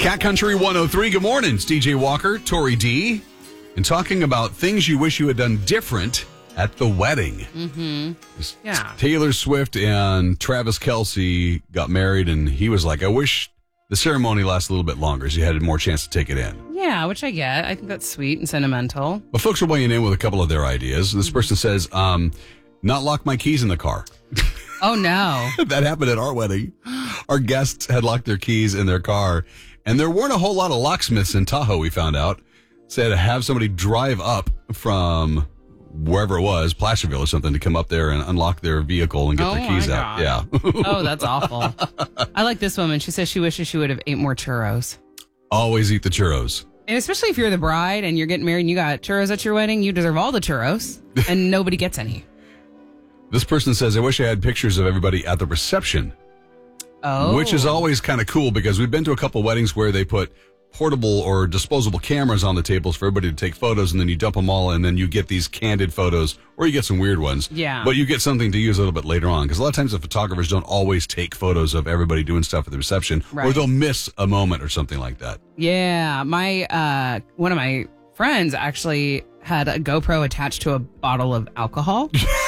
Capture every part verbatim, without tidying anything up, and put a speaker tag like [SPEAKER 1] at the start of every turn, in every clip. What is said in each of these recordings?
[SPEAKER 1] Cat Country one oh three, good morning. It's D J Walker, Tori D, and talking about things you wish you had done different at the wedding.
[SPEAKER 2] Mm-hmm. Yeah.
[SPEAKER 1] Taylor Swift and Travis Kelce got married, and he was like, I wish the ceremony lasted a little bit longer so you had more chance to take it in.
[SPEAKER 2] Yeah, which I get. I think that's sweet and sentimental.
[SPEAKER 1] But folks are weighing in with a couple of their ideas. This person says, um, not lock my keys in the car.
[SPEAKER 2] Oh, no.
[SPEAKER 1] That happened at our wedding. Our guests had locked their keys in their car, and there weren't a whole lot of locksmiths in Tahoe, we found out. Said have somebody drive up from wherever it was, Placerville or something, to come up there and unlock their vehicle and get
[SPEAKER 2] Oh,
[SPEAKER 1] their keys
[SPEAKER 2] my
[SPEAKER 1] out.
[SPEAKER 2] God.
[SPEAKER 1] Yeah.
[SPEAKER 2] Oh, that's awful. I like this woman. She says she wishes she would have ate more churros.
[SPEAKER 1] Always eat the churros.
[SPEAKER 2] And especially if you're the bride and you're getting married and you got churros at your wedding, you deserve all the churros and nobody gets any.
[SPEAKER 1] This person says, I wish I had pictures of everybody at the reception.
[SPEAKER 2] Oh.
[SPEAKER 1] Which is always kind of cool because we've been to a couple weddings where they put portable or disposable cameras on the tables for everybody to take photos, and then you dump them all, and then you get these candid photos, or you get some weird ones.
[SPEAKER 2] Yeah.
[SPEAKER 1] But you get something to use a little bit later on, because a lot of times the photographers don't always take photos of everybody doing stuff at the reception,
[SPEAKER 2] Right.
[SPEAKER 1] or they'll miss a moment or something like that.
[SPEAKER 2] Yeah. My, uh, one of my friends actually had a GoPro attached to a bottle of alcohol.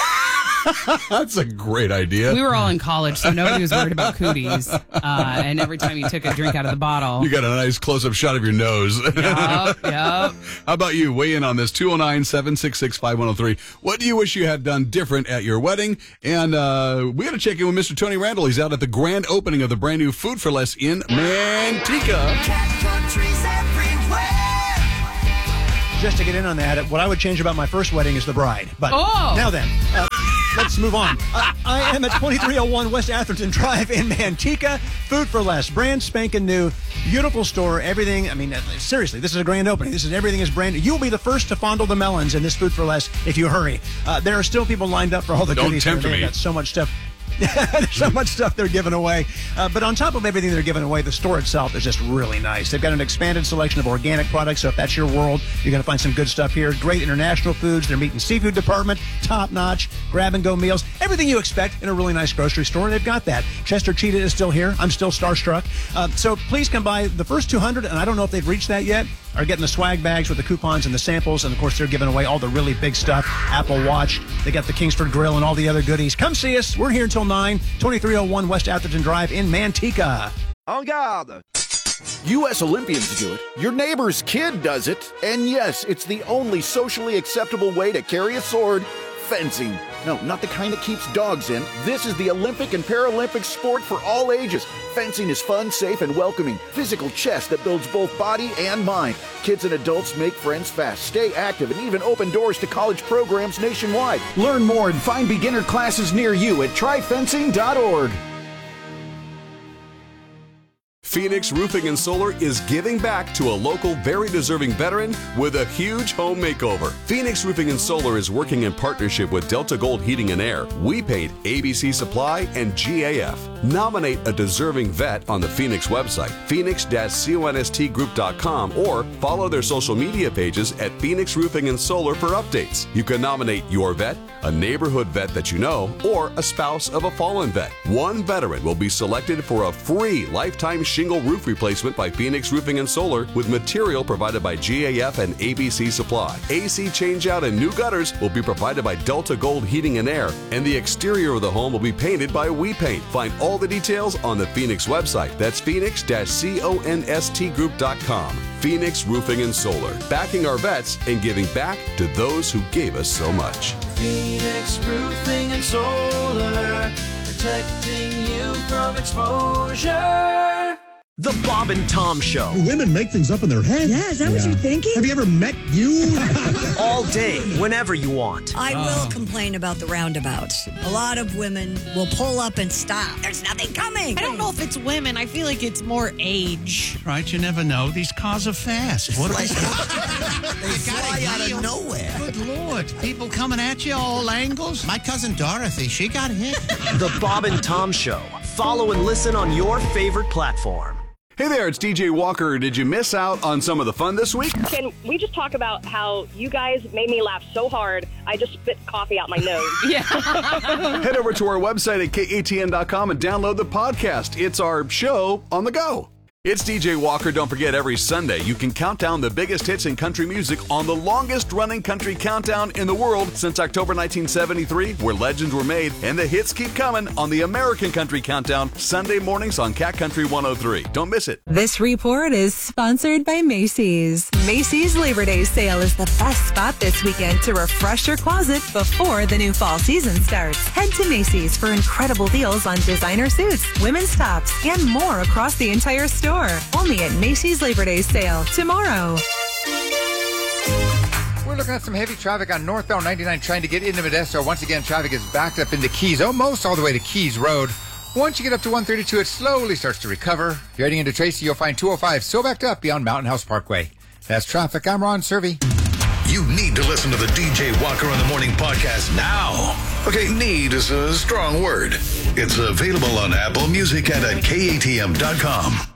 [SPEAKER 1] That's a great idea.
[SPEAKER 2] We were all in college, so nobody was worried about cooties. Uh, and every time you took a drink out of the bottle.
[SPEAKER 1] You got a nice close-up shot of your nose.
[SPEAKER 2] Yep, yep.
[SPEAKER 1] How about you? Weigh in on this, two oh nine, seven six six, five one oh three. What do you wish you had done different at your wedding? And uh, we got to check in with Mister Tony Randall. He's out at the grand opening of the brand new Food for Less in Manteca.
[SPEAKER 3] Cat Country's everywhere.
[SPEAKER 4] Just to get in on that, what I would change about my first wedding is the bride. But
[SPEAKER 2] Oh.
[SPEAKER 4] now then, uh, let's move on. Uh, I am at twenty-three oh one West Atherton Drive in Manteca. Food for Less, brand spanking new, beautiful store. Everything, I mean, uh, seriously, this is a grand opening. This is everything is brand new. You'll be the first to fondle the melons in this Food for Less if you hurry. Uh, there are still people lined up for all the
[SPEAKER 1] Don't
[SPEAKER 4] goodies.
[SPEAKER 1] tempt
[SPEAKER 4] They've
[SPEAKER 1] me.
[SPEAKER 4] got so much stuff. There's so much stuff they're giving away. Uh, but on top of everything they're giving away, the store itself is just really nice. They've got an expanded selection of organic products, so if that's your world, you're going to find some good stuff here. Great international foods. Their meat and seafood department, top-notch, grab-and-go meals. Everything you expect in a really nice grocery store, they've got that. Chester Cheetah is still here. I'm still starstruck. Uh, so please come by. The first two hundred, and I don't know if they've reached that yet, are getting the swag bags with the coupons and the samples, and of course they're giving away all the really big stuff. Apple Watch, they got the Kingsford Grill and all the other goodies. Come see us. We're here until nine, twenty-three oh one West Atherton Drive in Manteca.
[SPEAKER 5] En garde! U S Olympians do it, your neighbor's kid does it, and yes, it's the only socially acceptable way to carry a sword. Fencing. No, not the kind that keeps dogs in. This is the Olympic and Paralympic sport for all ages. Fencing is fun, safe, and welcoming. Physical chess that builds both body and mind. Kids and adults make friends fast, stay active, and even open doors to college programs nationwide. Learn more and find beginner classes near you at try fencing dot org.
[SPEAKER 6] Phoenix Roofing and Solar is giving back to a local, very deserving veteran with a huge home makeover. Phoenix Roofing and Solar is working in partnership with Delta Gold Heating and Air, We Paint, A B C Supply, and G A F. Nominate a deserving vet on the Phoenix website, phoenix dash const group dot com, or follow their social media pages at Phoenix Roofing and Solar for updates. You can nominate your vet, a neighborhood vet that you know, or a spouse of a fallen vet. One veteran will be selected for a free lifetime shingle roof replacement by Phoenix Roofing and Solar with material provided by G A F and A B C Supply. A C changeout and new gutters will be provided by Delta Gold Heating and Air, and the exterior of the home will be painted by We Paint. Find all the details on the Phoenix website. That's phoenix dash const group dot com. Phoenix Roofing and Solar, backing our vets and giving back to those who gave us so much.
[SPEAKER 3] Phoenix Roofing and Solar, protecting you from exposure.
[SPEAKER 7] The Bob and Tom Show.
[SPEAKER 8] Women make things up in their head.
[SPEAKER 9] Yeah, is that what you're thinking?
[SPEAKER 8] Have you ever met you?
[SPEAKER 7] All day, whenever you want.
[SPEAKER 9] I will complain about the roundabouts. A lot of women will pull up and stop. There's nothing coming.
[SPEAKER 10] I don't know if it's women. I feel like it's more age.
[SPEAKER 8] Right, you never know. These cars are fast. What
[SPEAKER 3] They fly out of nowhere.
[SPEAKER 8] Good Lord. People coming at you all angles. My cousin Dorothy, she got hit.
[SPEAKER 7] The Bob and Tom Show. Follow and listen on your favorite platform.
[SPEAKER 1] Hey there, it's D J Walker. Did you miss out on some of the fun this week?
[SPEAKER 11] Can we just talk about how you guys made me laugh so hard, I just spit coffee out my nose?
[SPEAKER 2] Yeah.
[SPEAKER 1] Head over to our website at K A T N dot com and download the podcast. It's our show on the go.
[SPEAKER 6] It's D J Walker. Don't forget, every Sunday you can count down the biggest hits in country music on the longest-running country countdown in the world since October nineteen seventy-three, where legends were made, and the hits keep coming on the American Country Countdown, Sunday mornings on Cat Country one oh three. Don't miss it.
[SPEAKER 12] This report is sponsored by Macy's. Macy's Labor Day sale is the best spot this weekend to refresh your closet before the new fall season starts. Head to Macy's for incredible deals on designer suits, women's tops, and more across the entire store. Only at Macy's Labor Day sale tomorrow.
[SPEAKER 13] We're looking at some heavy traffic on northbound ninety-nine trying to get into Modesto. Once again, traffic is backed up into Keys, almost all the way to Keys Road. Once you get up to one thirty-two, it slowly starts to recover. If you're heading into Tracy, you'll find two oh five so backed up beyond Mountain House Parkway. That's traffic. I'm Ron Servey.
[SPEAKER 14] You need to listen to the D J Walker in the Morning podcast now. Okay, need is a strong word. It's available on Apple Music and at K A T M dot com.